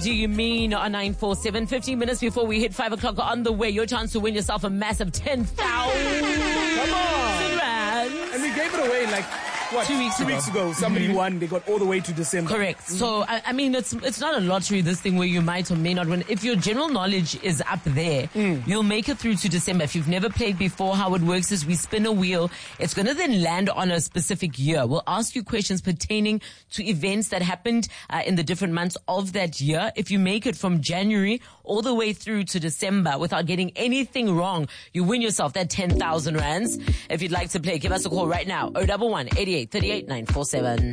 do you mean on 947? 15 minutes before we hit 5 o'clock on the way. Your chance to win yourself a massive 10,000 Come on. rands. And we gave it away like, what? 2 weeks ago. Somebody won. They got all the way to December. Correct. So, I mean, it's not a lottery, this thing where you might or may not win. If your general knowledge is up there, you'll make it through to December. If you've never played before, how it works is we spin a wheel. It's going to then land on a specific year. We'll ask you questions pertaining to events that happened in the different months of that year. If you make it from January all the way through to December without getting anything wrong, you win yourself that 10,000 rands. If you'd like to play, give us a call right now. 011 88 38 947.